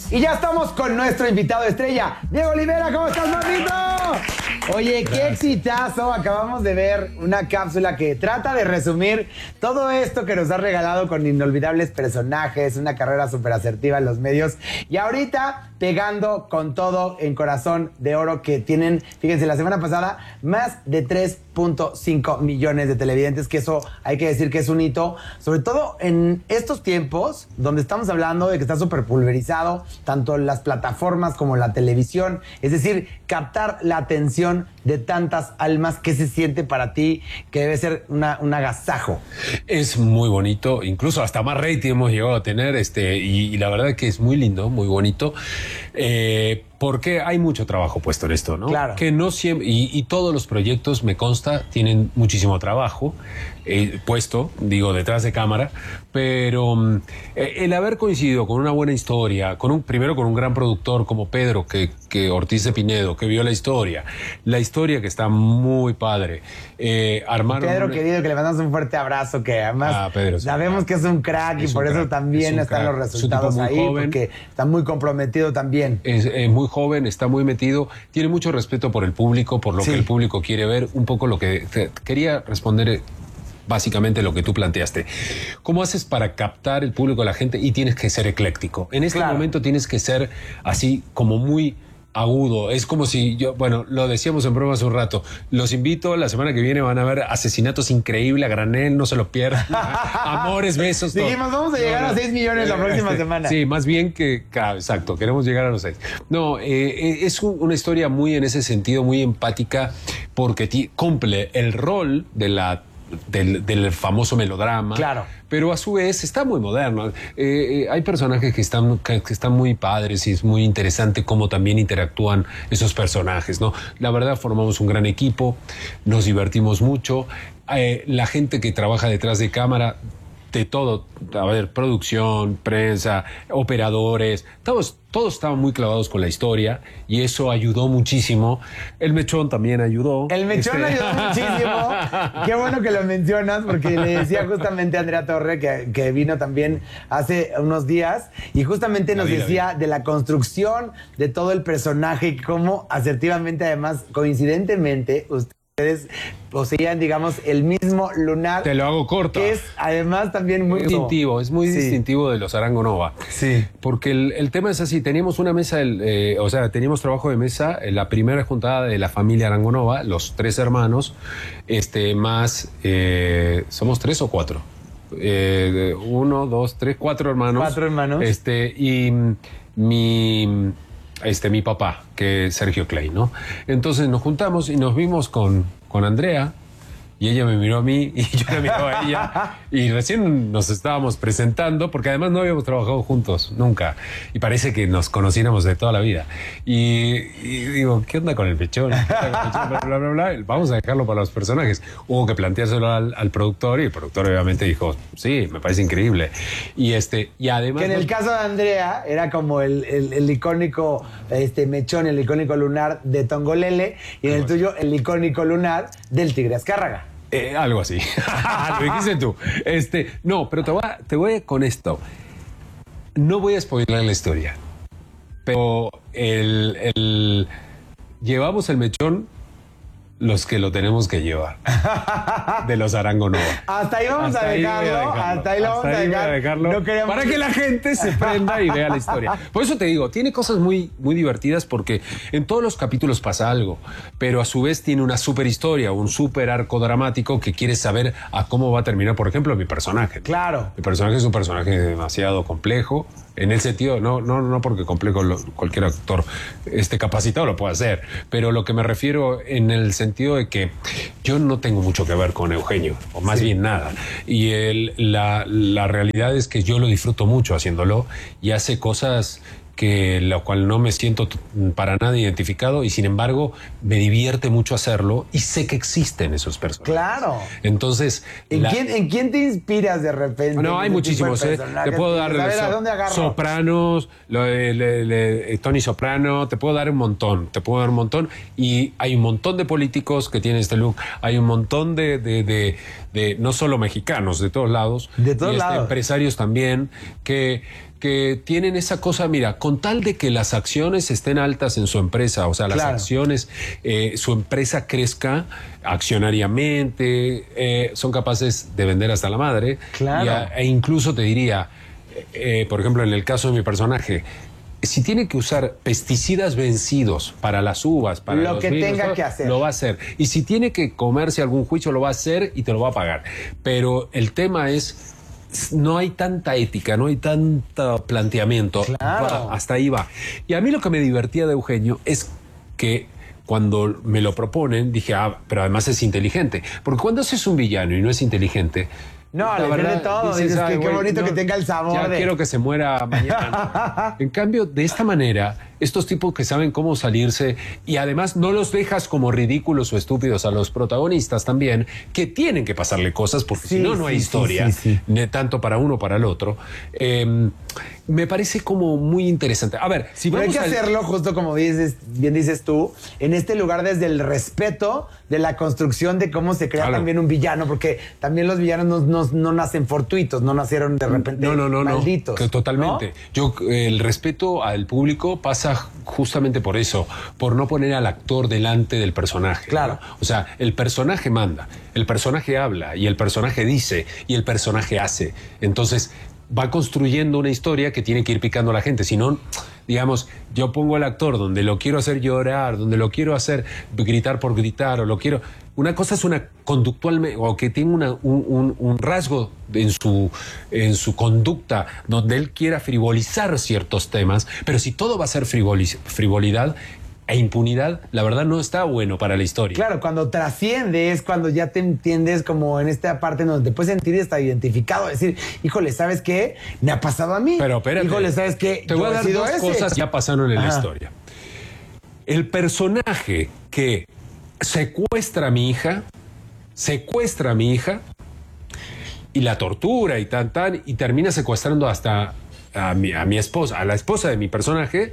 Y ya estamos con nuestro invitado estrella, Diego Olivera. ¿Cómo estás, mamito? Oye, qué exitazo. Acabamos de ver una cápsula que trata de resumir todo esto que nos has regalado con inolvidables personajes, una carrera súper asertiva en los medios. Y ahorita pegando con todo en Corazón de Oro, que tienen, fíjense, la semana pasada, más de 3.5 millones de televidentes, que eso hay que decir que es un hito, sobre todo en estos tiempos donde estamos hablando de que está súper pulverizado, tanto las plataformas como la televisión, es decir, captar la atención de tantas almas. ¿Qué se siente para ti? Que debe ser un agasajo. Es muy bonito, incluso hasta más rating hemos llegado a tener, y la verdad que es muy lindo, muy bonito, porque hay mucho trabajo puesto en esto, ¿no? Claro. Que no siempre, y todos los proyectos, me consta, tienen muchísimo trabajo puesto, digo, detrás de cámara, pero el haber coincidido con una buena historia, primero con un gran productor como Pedro, que Ortiz de Pinedo, que vio la historia que está muy padre, armaron... Pedro, querido, que le mandamos un fuerte abrazo, que además Pedro, sabemos que es un crack, y por eso también están los resultados ahí, joven, porque está muy comprometido también. Es muy joven, está muy metido, tiene mucho respeto por el público, por lo que el público quiere ver, un poco lo que quería responder. Básicamente lo que tú planteaste. ¿Cómo haces para captar el público de la gente? Y tienes que ser ecléctico. En este momento tienes que ser así como muy agudo. Es como si lo decíamos en broma hace un rato. Los invito, la semana que viene van a ver asesinatos increíbles a granel, no se lo pierdan. Amores, besos, todo. Dijimos, vamos a llegar a 6 millones la próxima semana. Sí, más bien exacto, queremos llegar a los 6. No, es una historia muy en ese sentido, muy empática, porque cumple el rol del famoso melodrama, claro, pero a su vez está muy moderno. Hay personajes que están muy padres, y es muy interesante cómo también interactúan esos personajes, ¿no? La verdad, formamos un gran equipo, nos divertimos mucho. La gente que trabaja detrás de cámara, de todo, a ver, producción, prensa, operadores, todos estaban muy clavados con la historia, y eso ayudó muchísimo. El Mechón también ayudó. El Mechón ayudó muchísimo. Qué bueno que lo mencionas, porque le decía justamente a Andrea Torre, que vino también hace unos días, y justamente nos decía de la construcción de todo el personaje, y cómo asertivamente, además, coincidentemente, ustedes poseían, digamos, el mismo lunar. Te lo hago corto. Que es, además, también muy distintivo. Es muy distintivo de los Arango Nova. Sí. Porque el tema es así. Teníamos una mesa, teníamos trabajo de mesa en la primera juntada de la familia Arango Nova, los 3 hermanos, más, ¿somos 3 o 4? 1, 2, 3, 4 hermanos. 4 hermanos. Y mi papá, que es Sergio Clay, ¿no? Entonces nos juntamos y nos vimos con Andrea, y ella me miró a mí y yo la miraba a ella, y recién nos estábamos presentando, porque además no habíamos trabajado juntos nunca, y parece que nos conociéramos de toda la vida. Y digo, ¿qué onda con el Mechón? Bla, bla, bla, bla. Vamos a dejarlo para los personajes. Hubo que planteárselo al productor, y el productor obviamente dijo, sí, me parece increíble. Y además... Que en el caso de Andrea era como el icónico Mechón, el icónico lunar de Tongolele, y en el tuyo el icónico lunar del Tigre Azcárraga. Algo así. Lo dijiste tú. No, pero te voy con esto. No voy a spoiler la historia, pero llevamos el Mechón los que lo tenemos que llevar, de los Arango Nova. Hasta ahí vamos a dejarlo. Hasta ahí lo vamos a dejarlo. No queremos... Para que la gente se prenda y vea la historia. Por eso te digo, tiene cosas muy, muy divertidas, porque en todos los capítulos pasa algo, pero a su vez tiene una super historia, un super arco dramático que quieres saber a cómo va a terminar, por ejemplo, mi personaje. Claro. Mi personaje es un personaje demasiado complejo. En el sentido, no porque complejo cualquier actor capacitado lo puede hacer, pero lo que me refiero en el sentido de que yo no tengo mucho que ver con Eugenio, o más bien nada. Y la realidad es que yo lo disfruto mucho haciéndolo, y hace cosas lo cual no me siento para nada identificado, y sin embargo me divierte mucho hacerlo, y sé que existen esos personajes. Claro. Entonces, ¿En quién te inspiras de repente? No, hay muchísimos. Te puedo dar Sopranos, Tony Soprano, te puedo dar un montón. Y hay un montón de políticos que tienen este look. Hay un montón de no solo mexicanos, de todos lados. De todos lados. Empresarios también, que que tienen esa cosa, mira, con tal de que las acciones estén altas en su empresa, o sea, las acciones, su empresa crezca accionariamente, son capaces de vender hasta la madre. Claro. E incluso te diría, por ejemplo, en el caso de mi personaje, si tiene que usar pesticidas vencidos para las uvas, para lo los que vinos, tenga que hacer, lo va a hacer. Y si tiene que comerse algún juicio, lo va a hacer y te lo va a pagar. Pero el tema es, no hay tanta ética, no hay tanto planteamiento. Claro. Hasta ahí va. Y a mí lo que me divertía de Eugenio es que cuando me lo proponen, dije, pero además es inteligente. Porque cuando haces un villano y no es inteligente, no, le pierde todo. Dices que qué bonito que tenga el sabor. Ya quiero que se muera mañana. En cambio, de esta manera, estos tipos que saben cómo salirse y además no los dejas como ridículos o estúpidos a los protagonistas también, que tienen que pasarle cosas porque si no, no hay historia, tanto para uno para el otro. Me parece como muy interesante. A ver, si vamos hay que hacerlo justo como bien dices tú, en este lugar desde el respeto de la construcción de cómo se crea también un villano, porque también los villanos no nacen fortuitos, no nacieron de repente malditos. No, totalmente. ¿No? El respeto al público pasa justamente por eso, por no poner al actor delante del personaje. Claro. ¿No? O sea, el personaje manda, el personaje habla y el personaje dice y el personaje hace. Entonces va construyendo una historia que tiene que ir picando a la gente. Si no, digamos, yo pongo al actor donde lo quiero hacer llorar, donde lo quiero hacer gritar por gritar, o lo quiero... Una cosa es una conductualmente, o que tiene un rasgo en su conducta donde él quiera frivolizar ciertos temas, pero si todo va a ser frivolidad e impunidad, la verdad no está bueno para la historia. Claro, cuando trasciende es cuando ya te entiendes como en esta parte donde te puedes sentir hasta identificado, decir, híjole, ¿sabes qué? Me ha pasado a mí. Pero espérate. Híjole, ¿sabes qué? Te voy a dar dos cosas que ya pasaron en la historia. El personaje que secuestra a mi hija y la tortura y y termina secuestrando hasta a mi esposa, a la esposa de mi personaje,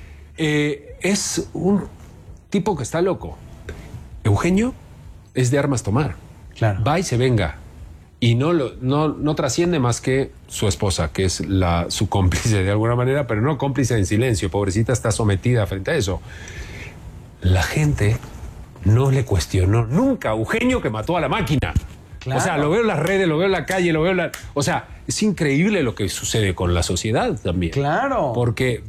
es un tipo que está loco. Eugenio es de armas tomar. Claro. Va y se venga. Y no trasciende más que su esposa, que es su cómplice de alguna manera, pero no cómplice en silencio. Pobrecita, está sometida frente a eso. La gente no le cuestionó nunca a Eugenio que mató a la máquina. Claro. O sea, lo veo en las redes, lo veo en la calle, lo veo en la... O sea, es increíble lo que sucede con la sociedad también. Claro. Porque,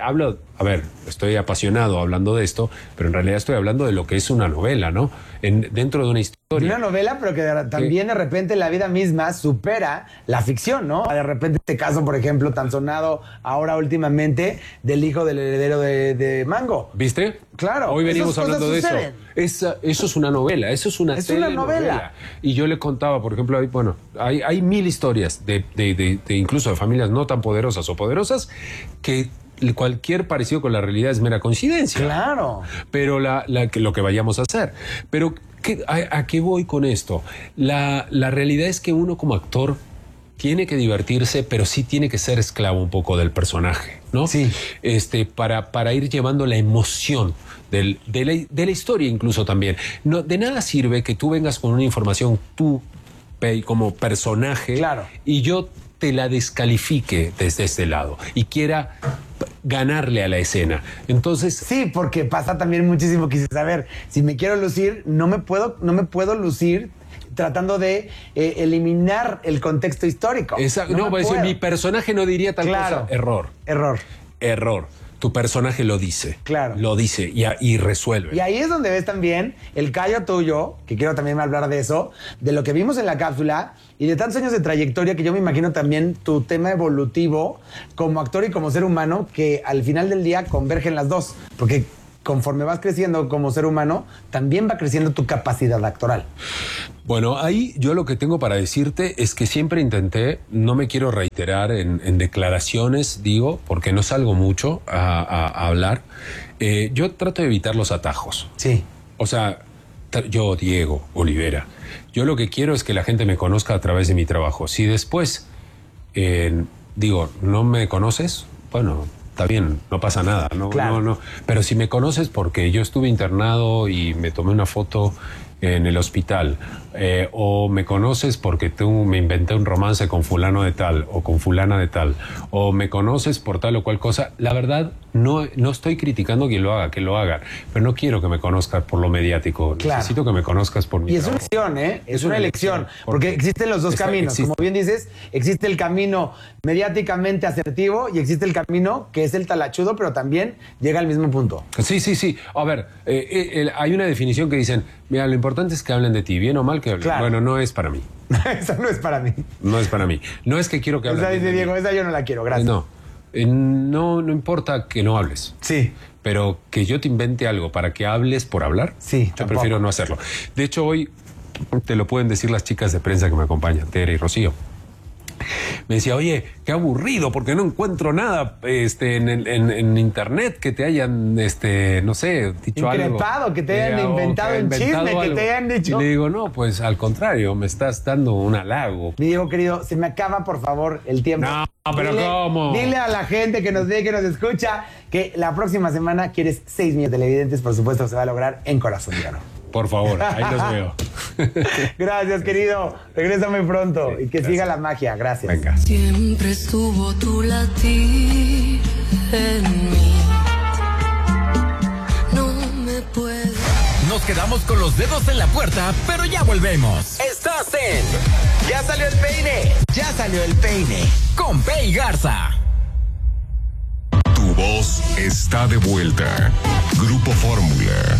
estoy apasionado hablando de esto, pero en realidad estoy hablando de lo que es una novela, ¿no? Dentro de una historia. Una novela, pero que también de repente la vida misma supera la ficción, ¿no? De repente este caso, por ejemplo, tan sonado ahora últimamente del hijo del heredero de Mango. ¿Viste? Claro. Hoy venimos hablando de eso. Eso es una novela, eso es una telenovela. Y yo le contaba, por ejemplo, hay mil historias de incluso de familias no tan poderosas o poderosas que cualquier parecido con la realidad es mera coincidencia. Claro. Pero lo que vayamos a hacer. Pero ¿a qué voy con esto? La realidad es que uno como actor tiene que divertirse, pero sí tiene que ser esclavo un poco del personaje, ¿no? Sí. Para ir llevando la emoción de la historia incluso también. No, de nada sirve que tú vengas con una información como personaje, claro, y yo te la descalifique desde este lado y quiera ganarle a la escena. Entonces... Sí, porque pasa también muchísimo que dices, a ver, si me quiero lucir, no me puedo lucir tratando de eliminar el contexto histórico. Exacto. No, pues mi personaje no diría tal cosa. Error. Tu personaje lo dice. Claro. Lo dice y resuelve. Y ahí es donde ves también el callo tuyo, que quiero también hablar de eso, de lo que vimos en la cápsula y de tantos años de trayectoria que yo me imagino también tu tema evolutivo como actor y como ser humano, que al final del día convergen las dos. Porque conforme vas creciendo como ser humano, también va creciendo tu capacidad actoral. Bueno, ahí yo lo que tengo para decirte es que siempre intenté, no me quiero reiterar en declaraciones, digo, porque no salgo mucho a hablar. Yo trato de evitar los atajos. Sí. O sea, yo, Diego Olivera, yo lo que quiero es que la gente me conozca a través de mi trabajo. Si después, no me conoces, bueno, está bien, no pasa nada, no. Pero si me conoces porque yo estuve internado y me tomé una foto en el hospital, o me conoces porque tú me inventé un romance con fulano de tal o con fulana de tal, o me conoces por tal o cual cosa, la verdad no estoy criticando que lo haga, pero no quiero que me conozcas por lo mediático. Claro. Necesito que me conozcas por mi Y es una trabajo. elección, ¿eh? Es una elección, porque existen los dos caminos. Como bien dices, existe el camino mediáticamente asertivo y existe el camino que es el talachudo, pero también llega al mismo punto. Sí. A ver, hay una definición que dicen, mira, lo importante es que hablen de ti, bien o mal que hablen. Claro. Bueno, no es para mí. Esa no es para mí. No es para mí. No es que quiero que hablen. Esa dice de mí. Diego, esa yo no la quiero, gracias. No importa que no hables. Sí. Pero que yo te invente algo para que hables por hablar, Sí, yo tampoco. prefiero no hacerlo. De hecho, hoy te lo pueden decir las chicas de prensa que me acompañan, Tere y Rocío. Me decía, oye, qué aburrido, porque no encuentro nada en internet que te hayan, no sé, dicho Increpado, algo. que te hayan inventado un chisme, que te hayan dicho. Y le digo, no, pues al contrario, me estás dando un halago. Mi Diego querido, se me acaba, por favor, el tiempo. No, pero ¿cómo? Dile a la gente que nos ve, que nos escucha, que la próxima semana quieres 6 millones de televidentes. Por supuesto, se va a lograr en Corazón de Oro. Por favor, ahí los veo. Gracias, querido. Regresa muy pronto y que siga la magia. Gracias. Venga. Siempre estuvo tu latir en mí. No me puedes. Nos quedamos con los dedos en la puerta, pero ya volvemos. Estás en Ya salió el peine. Ya salió el peine. Con Pei Garza. Tu voz está de vuelta. Grupo Fórmula.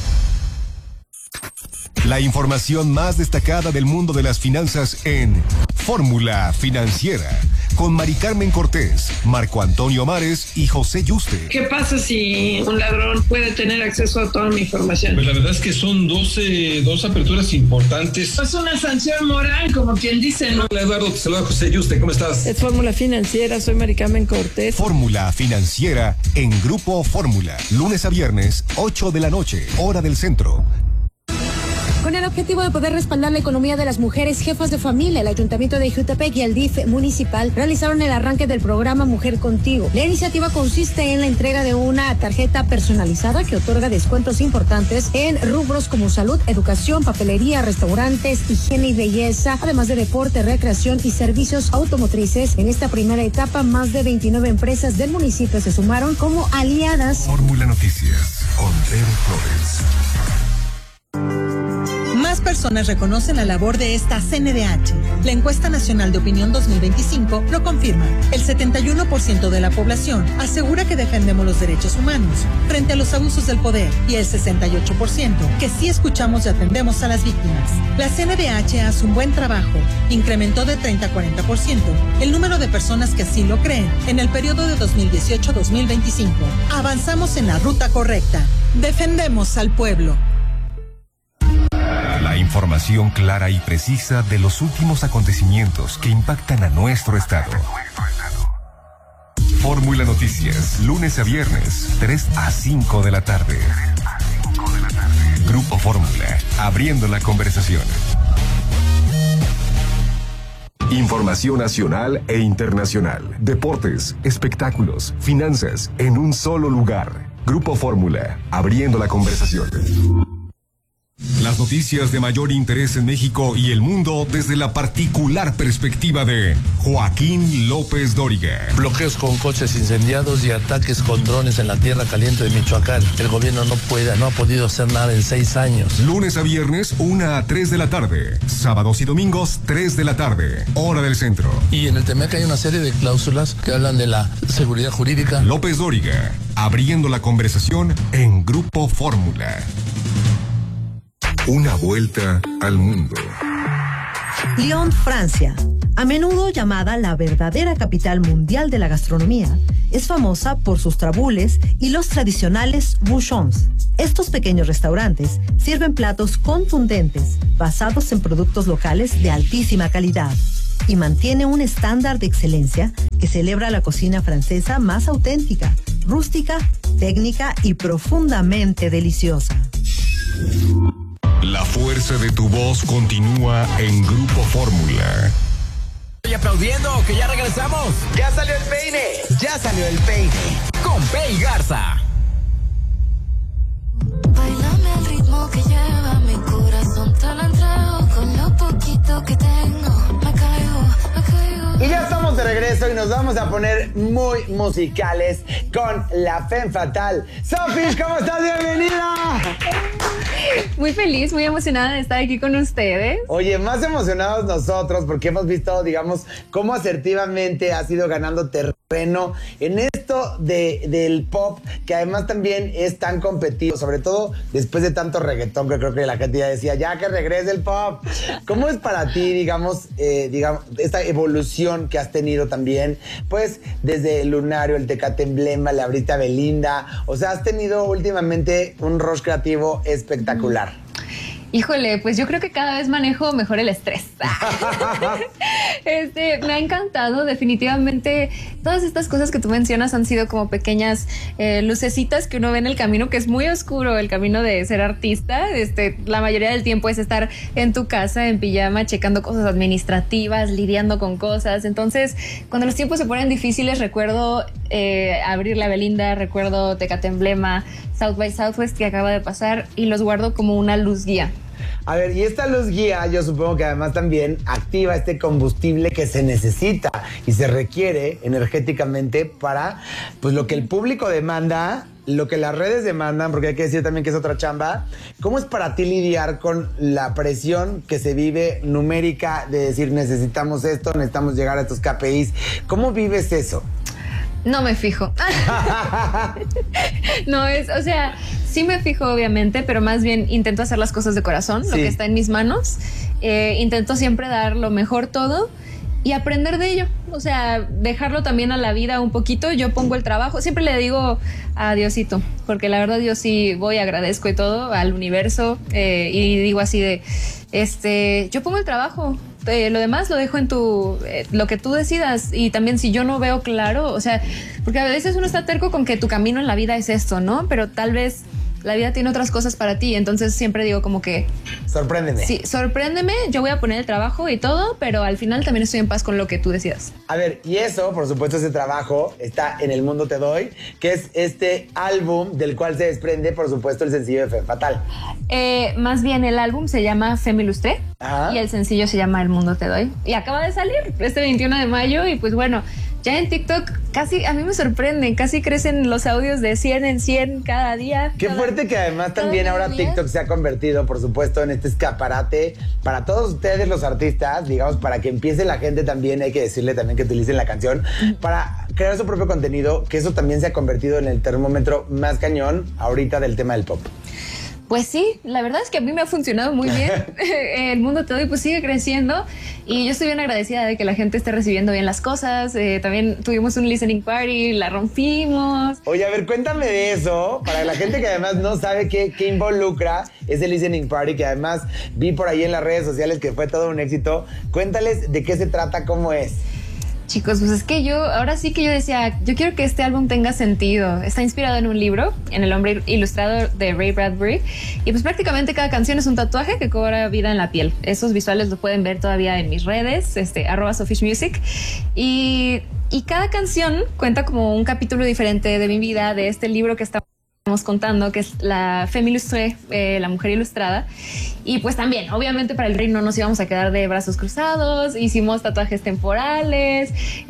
La información más destacada del mundo de las finanzas en Fórmula Financiera, con Mari Carmen Cortés, Marco Antonio Mares y José Yuste. ¿Qué pasa si un ladrón puede tener acceso a toda mi información? Pues la verdad es que son dos aperturas importantes. Es una sanción moral, como quien dice, ¿no? Hola Eduardo, te saluda José Yuste, ¿cómo estás? Es Fórmula Financiera, soy Mari Carmen Cortés. Fórmula Financiera en Grupo Fórmula, lunes a viernes, 8 de la noche, hora del centro. Con el objetivo de poder respaldar la economía de las mujeres jefas de familia, el Ayuntamiento de Ixtepec y el DIF municipal realizaron el arranque del programa Mujer Contigo. La iniciativa consiste en la entrega de una tarjeta personalizada que otorga descuentos importantes en rubros como salud, educación, papelería, restaurantes, higiene y belleza, además de deporte, recreación y servicios automotrices. En esta primera etapa, más de 29 empresas del municipio se sumaron como aliadas. Fórmula Noticias, con Tere Flores. Más personas reconocen la labor de esta CNDH. La encuesta nacional de opinión 2025 lo confirma. El 71% de la población asegura que defendemos los derechos humanos frente a los abusos del poder y el 68% que sí escuchamos y atendemos a las víctimas. La CNDH hace un buen trabajo. Incrementó de 30 a 40% el número de personas que así lo creen en el periodo de 2018-2025. Avanzamos en la ruta correcta. Defendemos al pueblo. La información clara y precisa de los últimos acontecimientos que impactan a nuestro estado. Fórmula Noticias, lunes a viernes, 3 a 5 de la tarde. Grupo Fórmula, abriendo la conversación. Información nacional e internacional, deportes, espectáculos, finanzas, en un solo lugar. Grupo Fórmula, abriendo la conversación. Las noticias de mayor interés en México y el mundo desde la particular perspectiva de Joaquín López Dóriga. Bloqueos con coches incendiados y ataques con drones en la tierra caliente de Michoacán. El gobierno no ha podido hacer nada en 6 años. Lunes a viernes, 1 a 3 de la tarde. Sábados y domingos, 3 de la tarde. Hora del centro. Y en el TEMEC hay una serie de cláusulas que hablan de la seguridad jurídica. López Dóriga, abriendo la conversación en Grupo Fórmula. Una vuelta al mundo. Lyon, Francia, a menudo llamada la verdadera capital mundial de la gastronomía, es famosa por sus trabules y los tradicionales bouchons. Estos pequeños restaurantes sirven platos contundentes, basados en productos locales de altísima calidad, y mantiene un estándar de excelencia que celebra la cocina francesa más auténtica, rústica, técnica y profundamente deliciosa. La fuerza de tu voz continúa en Grupo Fórmula. Estoy aplaudiendo que ya regresamos. Ya salió el peine. Ya salió el peine. Con Pei Garza. Báilame al ritmo que lleva mi corazón. me lo entrego con lo poquito que tengo. Me caigo. Y ya estamos de regreso y nos vamos a poner muy musicales con la Femme Fatal. Sofish, ¿cómo estás? Bienvenida. Muy feliz, muy emocionada de estar aquí con ustedes. Oye, más emocionados nosotros porque hemos visto, digamos, cómo asertivamente has ido ganando terreno en esto del pop, que además también es tan competitivo, sobre todo después de tanto reggaetón, que creo que la gente ya decía, ya que regrese el pop. ¿Cómo es para ti, digamos, esta evolución que has tenido también, pues, desde el Lunario, el Tecate Emblema, le abriste a Belinda? O sea, has tenido últimamente un rush creativo espectacular. Híjole, pues yo creo que cada vez manejo mejor el estrés. Me ha encantado, definitivamente. Todas estas cosas que tú mencionas han sido como pequeñas lucecitas que uno ve en el camino, que es muy oscuro el camino de ser artista. La mayoría del tiempo es estar en tu casa, en pijama, checando cosas administrativas, lidiando con cosas. Entonces, cuando los tiempos se ponen difíciles, recuerdo abrirle a Belinda, recuerdo Tecate Emblema, South by Southwest que acaba de pasar, y los guardo como una luz guía. A ver, y esta luz guía, yo supongo que además también activa este combustible que se necesita y se requiere energéticamente para, pues, lo que el público demanda, lo que las redes demandan, porque hay que decir también que es otra chamba. ¿Cómo es para ti lidiar con la presión que se vive numérica de decir necesitamos esto, necesitamos llegar a estos KPIs? ¿Cómo vives eso? No me fijo. Sí me fijo obviamente, pero más bien intento hacer las cosas de corazón, lo que está en mis manos. Intento siempre dar lo mejor todo y aprender de ello. O sea, dejarlo también a la vida un poquito. Yo pongo el trabajo. Siempre le digo a Diosito, porque la verdad yo sí voy, agradezco y todo al universo, y digo así de, yo pongo el trabajo. Lo demás lo dejo en lo que tú decidas. Y también si yo no veo claro, o sea, porque a veces uno está terco con que tu camino en la vida es esto, ¿no? Pero tal vez la vida tiene otras cosas para ti. Entonces siempre digo como que... Sorpréndeme. Sí, sorpréndeme, yo voy a poner el trabajo y todo, pero al final también estoy en paz con lo que tú decidas. A ver, y eso, por supuesto, ese trabajo está en El Mundo Te Doy, que es este álbum del cual se desprende, por supuesto, el sencillo de Femme Fatal. Más bien el álbum se llama Femme Illustrée. Ajá. Y el sencillo se llama El Mundo Te Doy. Y acaba de salir este 21 de mayo y pues bueno... Ya en TikTok casi, a mí me sorprende, casi crecen los audios de 100 en 100 cada día. Qué fuerte que además también ahora TikTok se ha convertido, por supuesto, en este escaparate para todos ustedes los artistas, digamos, para que empiece la gente también, hay que decirle también que utilicen la canción, para crear su propio contenido, que eso también se ha convertido en el termómetro más cañón ahorita del tema del pop. Pues sí, la verdad es que a mí me ha funcionado muy bien. El Mundo Te Doy pues sigue creciendo y yo estoy bien agradecida de que la gente esté recibiendo bien las cosas. También tuvimos un listening party, la rompimos. Oye, a ver, cuéntame de eso, para la gente que además no sabe qué involucra ese listening party, que además vi por ahí en las redes sociales que fue todo un éxito. Cuéntales de qué se trata, cómo es. Chicos, pues es que ahora sí que yo decía, yo quiero que este álbum tenga sentido. Está inspirado en un libro, en El Hombre Ilustrado de Ray Bradbury. Y pues prácticamente cada canción es un tatuaje que cobra vida en la piel. Esos visuales los pueden ver todavía en mis redes, @SofishMusic. Y cada canción cuenta como un capítulo diferente de mi vida, de este libro que estamos contando, que es la Femme Illustrée, la mujer ilustrada. Y pues también, obviamente para el rey no nos íbamos a quedar de brazos cruzados, hicimos tatuajes temporales,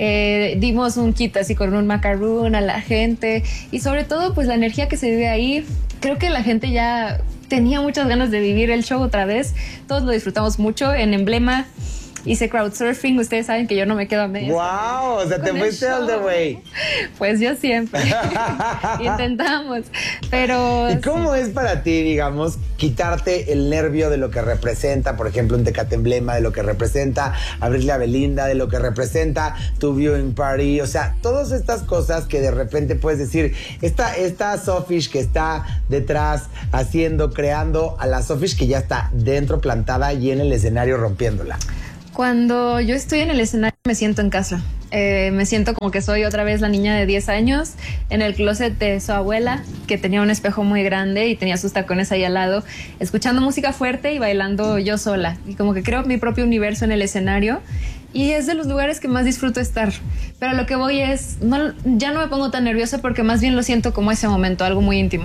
dimos un kit así con un macaroon a la gente y sobre todo pues la energía que se vive ahí. Creo que la gente ya tenía muchas ganas de vivir el show otra vez, todos lo disfrutamos mucho. En Emblema hice crowdsurfing, ustedes saben que yo no me quedo a medias. ¡Wow! O sea, te fuiste all the way. Pues yo siempre. Intentamos. Pero... ¿Y cómo es para ti, digamos, quitarte el nervio de lo que representa, por ejemplo, un Tecate Emblema, de lo que representa abrirle a Belinda, de lo que representa tu viewing party? O sea, todas estas cosas que de repente puedes decir, esta Sofish que está detrás haciendo, creando, a la Sofish que ya está dentro, plantada y en el escenario rompiéndola. Cuando yo estoy en el escenario me siento en casa. Me siento como que soy otra vez la niña de 10 años en el closet de su abuela, que tenía un espejo muy grande y tenía sus tacones ahí al lado, escuchando música fuerte y bailando yo sola. Y como que creo mi propio universo en el escenario. Y es de los lugares que más disfruto estar. Pero a lo que voy es, ya no me pongo tan nerviosa porque más bien lo siento como ese momento, algo muy íntimo.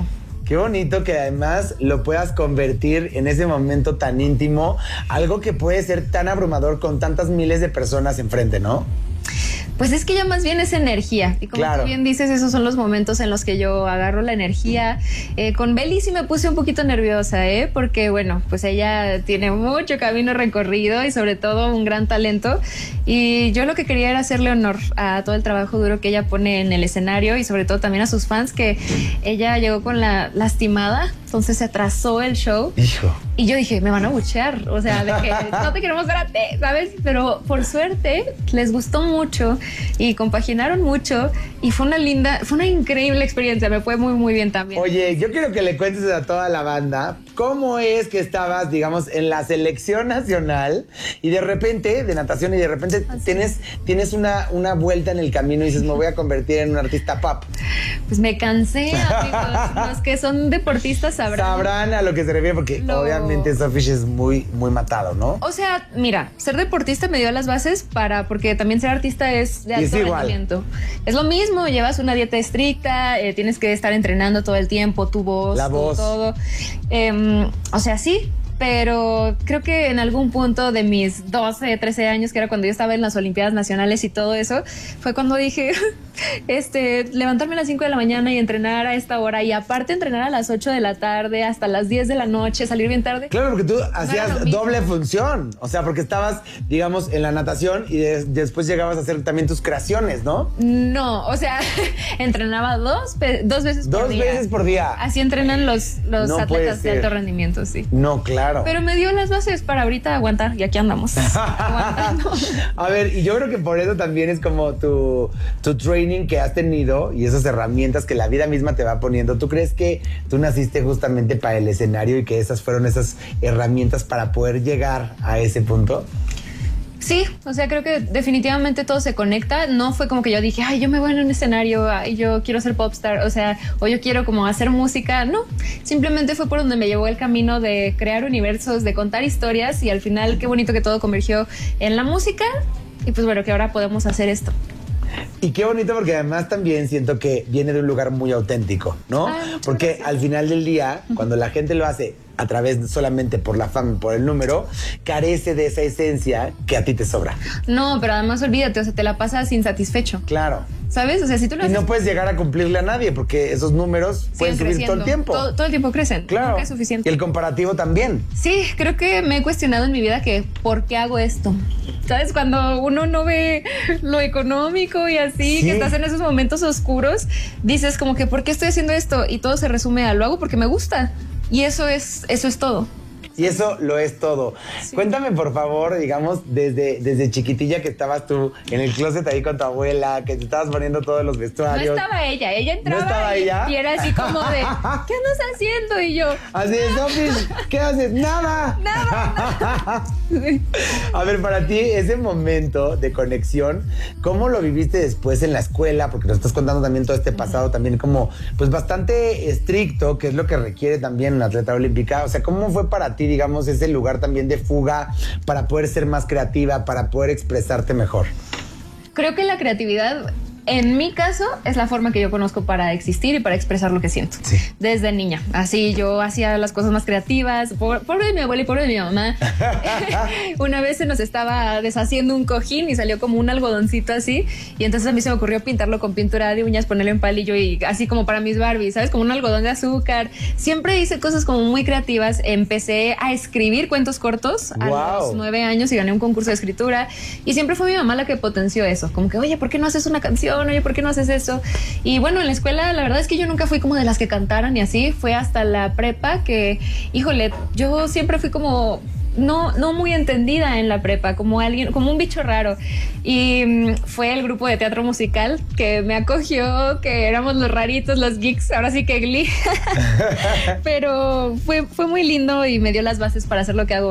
Qué bonito que además lo puedas convertir en ese momento tan íntimo, algo que puede ser tan abrumador con tantas miles de personas enfrente, ¿no? Pues es que ya más bien es energía. Y como tú bien dices, esos son los momentos en los que yo agarro la energía. Con Beli sí me puse un poquito nerviosa, porque bueno, pues ella tiene mucho camino recorrido y sobre todo un gran talento. Y yo lo que quería era hacerle honor a todo el trabajo duro que ella pone en el escenario y sobre todo también a sus fans, que ella llegó con la lastimada, entonces se atrasó el show. Hijo. Y yo dije, me van a buchear, o sea, de que no te queremos ver a ti, ¿sabes? Pero por suerte les gustó mucho y compaginaron mucho y fue una increíble experiencia, me fue muy, muy bien también. Oye, yo quiero que le cuentes a toda la banda cómo es que estabas, digamos, en la selección nacional y de repente, de natación, y de repente tienes una vuelta en el camino y dices, me voy a convertir en un artista pop. Pues me cansé, amigos. Los que son deportistas sabrán a lo que se refiere, porque obviamente Sofish es muy, muy matado, ¿no? O sea, mira, ser deportista me dio las bases porque también ser artista es de alto rendimiento. Es lo mismo, llevas una dieta estricta, tienes que estar entrenando todo el tiempo, tu voz, la voz. Todo. O sea, sí. Pero creo que en algún punto de mis 12, 13 años, que era cuando yo estaba en las Olimpiadas Nacionales y todo eso, fue cuando dije, levantarme a las 5 de la mañana y entrenar a esta hora y aparte entrenar a las 8 de la tarde hasta las 10 de la noche, salir bien tarde. Claro, porque tú hacías doble función, o sea, porque estabas, digamos, en la natación y después llegabas a hacer también tus creaciones, ¿no? No, o sea, entrenaba dos veces por día. 2 veces por día. Así entrenan los atletas de alto rendimiento, sí. No, claro. Pero me dio las bases para ahorita aguantar y aquí andamos. Aguantando. A ver, y yo creo que por eso también es como tu training que has tenido y esas herramientas que la vida misma te va poniendo. ¿Tú crees que tú naciste justamente para el escenario y que esas fueron esas herramientas para poder llegar a ese punto? Sí, o sea, creo que definitivamente todo se conecta. No fue como que yo dije, ay, yo me voy en un escenario, ay, yo quiero ser popstar, o sea, o yo quiero como hacer música. No, simplemente fue por donde me llevó el camino de crear universos, de contar historias y al final qué bonito que todo convergió en la música y pues bueno, que ahora podemos hacer esto. Y qué bonito porque además también siento que viene de un lugar muy auténtico, ¿no? Porque gracias. Al final del día, cuando la gente lo hace a través solamente por la fama, por el número, carece de esa esencia que a ti te sobra. No, pero además olvídate, o sea, te la pasas insatisfecho. Claro. ¿Sabes? O sea, si tú lo haces... Y no puedes llegar a cumplirle a nadie porque esos números pueden subir todo el tiempo. Todo el tiempo crecen. Claro. Nunca es suficiente. Y el comparativo también. Sí, creo que me he cuestionado en mi vida que ¿por qué hago esto? ¿Sabes? Cuando uno no ve lo económico y así, que estás en esos momentos oscuros, dices como que ¿por qué estoy haciendo esto? Y todo se resume a lo hago porque me gusta. Y eso es todo. Y eso lo es todo. Sí. Cuéntame, por favor, digamos, desde chiquitilla que estabas tú en el closet ahí con tu abuela, que te estabas poniendo todos los vestuarios. No estaba ella entraba. ¿No estaba ella? Y era así como de, ¿qué andas haciendo? Y yo... Así de, Sofi, ¿qué haces? ¡Nada! A ver, para ti, ese momento de conexión, ¿cómo lo viviste después en la escuela? Porque nos estás contando también todo este pasado también como, pues, bastante estricto, que es lo que requiere también una atleta olímpica. O sea, ¿cómo fue para ti, digamos, ese lugar también de fuga para poder ser más creativa, para poder expresarte mejor? Creo que la creatividad, en mi caso, es la forma que yo conozco para existir y para expresar lo que siento. Sí. Desde niña. Así yo hacía las cosas más creativas. Pobre de mi abuela y pobre de mi mamá. Una vez se nos estaba deshaciendo un cojín y salió como un algodoncito así. Y entonces a mí se me ocurrió pintarlo con pintura de uñas, ponerlo en palillo y así como para mis Barbies, ¿sabes? Como un algodón de azúcar. Siempre hice cosas como muy creativas. Empecé a escribir cuentos cortos a los 9 años y gané un concurso de escritura. Y siempre fue mi mamá la que potenció eso. Como que, oye, ¿por qué no haces una canción? Oye, ¿por qué no haces eso? Y bueno, en la escuela la verdad es que yo nunca fui como de las que cantaran y así. Fue hasta la prepa que, híjole, yo siempre fui como no muy entendida en la prepa, como alguien, como un bicho raro. Y fue el grupo de teatro musical que me acogió, que éramos los raritos, los geeks, ahora sí que Glee. Pero fue muy lindo y me dio las bases para hacer lo que hago hoy.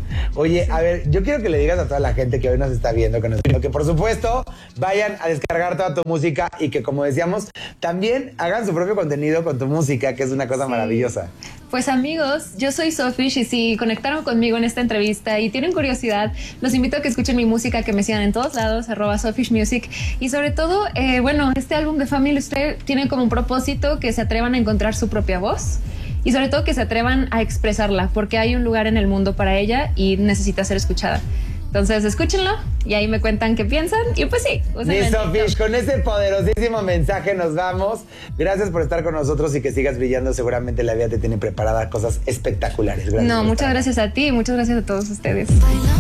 Oye, a ver, yo quiero que le digas a toda la gente que hoy nos está viendo, que por supuesto vayan a descargar toda tu música y que, como decíamos, también hagan su propio contenido con tu música, que es una cosa maravillosa. Pues amigos, yo soy Sofish y si conectaron conmigo en esta entrevista y tienen curiosidad, los invito a que escuchen mi música, que me sigan en todos lados, @SofishMusic. Y sobre todo, bueno, este álbum de Family usted tiene como un propósito que se atrevan a encontrar su propia voz y sobre todo que se atrevan a expresarla, porque hay un lugar en el mundo para ella y necesita ser escuchada. Entonces, escúchenlo y ahí me cuentan qué piensan. Y pues sí, Sofish, con ese poderosísimo mensaje nos vamos. Gracias por estar con nosotros y que sigas brillando. Seguramente la vida te tiene preparada cosas espectaculares. Gracias. No, muchas gracias a ti y muchas gracias a todos ustedes.